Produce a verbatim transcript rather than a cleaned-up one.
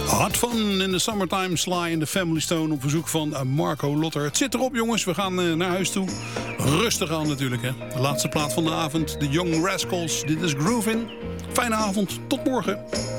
Hot fun in the summertime, Sly in the Family Stone op verzoek van Marco Lotter. Het zit erop, jongens. We gaan uh, naar huis toe. Rustig aan natuurlijk, hè. De laatste plaat van de avond, de Young Rascals. Dit is Groovin'. Fijne avond, tot morgen.